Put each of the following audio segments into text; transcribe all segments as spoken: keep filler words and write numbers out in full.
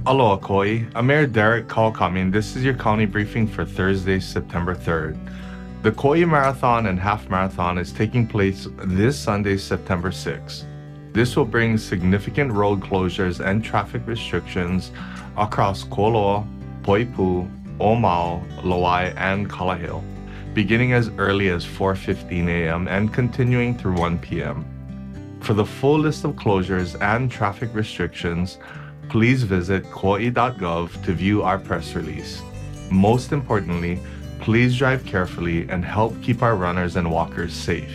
Aloha Koi, I'm Mayor Derek Kawakami, and this is your county briefing for Thursday, September third. The Kauai Marathon and Half Marathon is taking place this Sunday, September sixth. This will bring significant road closures and traffic restrictions across Koloa, Poipu, Omao, Lauai, and Kalaheo, beginning as early as four fifteen a.m. and continuing through one p.m. For the full list of closures and traffic restrictions, please visit kauai dot gov to view our press release. Most importantly, please drive carefully and help keep our runners and walkers safe.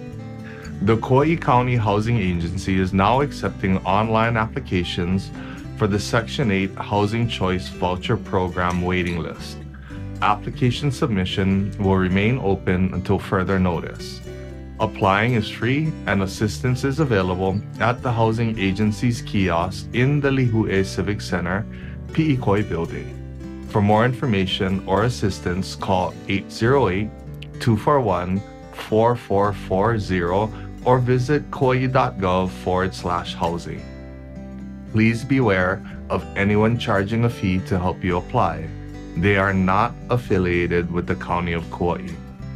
The Kauai County Housing Agency is now accepting online applications for the Section eight Housing Choice Voucher Program waiting list. Application submission will remain open until further notice. Applying is free and assistance is available at the housing agency's kiosk in the Lihue Civic Center, Pi'ikoi building. For more information or assistance, call eight zero eight, two four one, four four four zero or visit kauai dot gov forward slash housing. Please beware of anyone charging a fee to help you apply. They are not affiliated with the County of Kauai.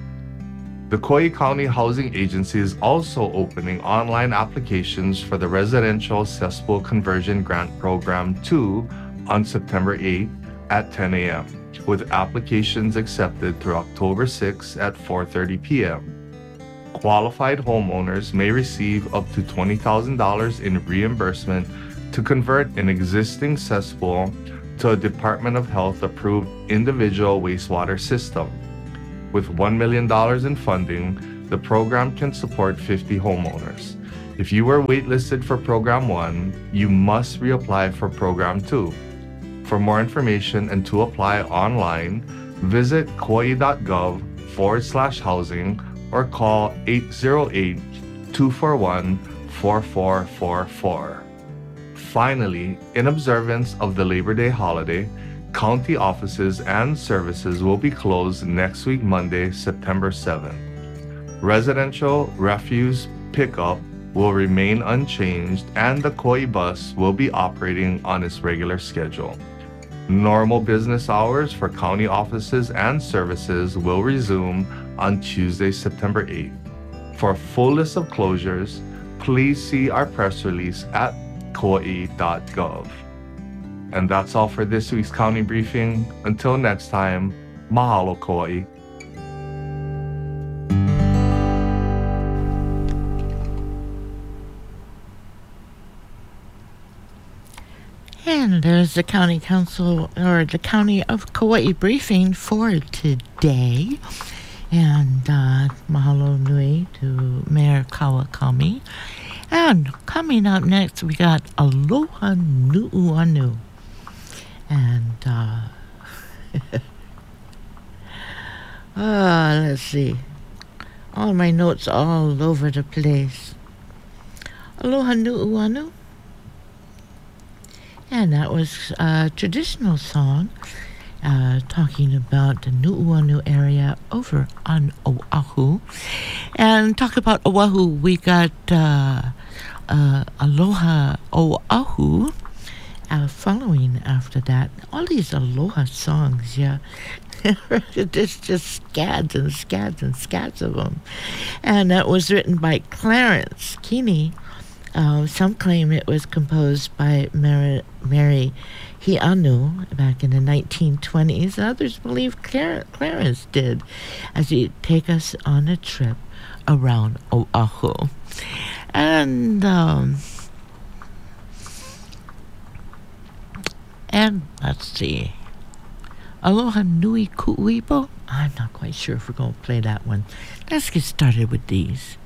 The Kauai County Housing Agency is also opening online applications for the Residential Cesspool Conversion Grant Program two on September eighth at ten a.m., with applications accepted through October sixth at four thirty p.m. Qualified homeowners may receive up to twenty thousand dollars in reimbursement to convert an existing cesspool to a Department of Health approved individual wastewater system. With one million dollars in funding, the program can support fifty homeowners. If you were waitlisted for Program one, you must reapply for Program two. For more information and to apply online, visit kauai dot gov forward slash housing or call eight zero eight, two four one, four four four four. Finally, in observance of the Labor Day holiday, county offices and services will be closed next week, Monday, September seventh. Residential refuse pickup will remain unchanged and the Kauai bus will be operating on its regular schedule. Normal business hours for county offices and services will resume on Tuesday, September eighth. For a full list of closures, please see our press release at kauai dot gov. And that's all for this week's county briefing. Until next time, mahalo Kauai. And there's the county council or the county of Kauai briefing for today. And uh, mahalo nui to Mayor Kawakami. And coming up next, we got Aloha Nu'uanu. And, uh, uh, let's see. All my notes all over the place. Aloha Nu'uanu. And that was a traditional song uh, talking about the Nu'uanu area over on Oahu. And talk about Oahu, we got uh, uh, Aloha Oahu. Uh, following after that, all these aloha songs, yeah. There's just scads and scads and scads of them. And that was written by Clarence Keeney. Uh, some claim it was composed by Mary, Mary Hianu back in the nineteen twenties. Others believe Clar- Clarence did, as he'd take us on a trip around Oahu. And, um... And let's see. Aloha Nui Ku'uipo. I'm not quite sure if we're going to play that one. Let's get started with these.